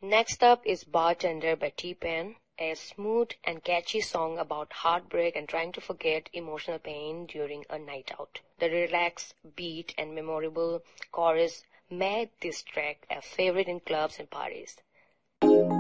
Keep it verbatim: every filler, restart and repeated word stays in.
Next up is Bartender by T-Pain, a smooth and catchy song about heartbreak and trying to forget emotional pain during a night out. The relaxed beat and memorable chorus made this track a favorite in clubs and parties.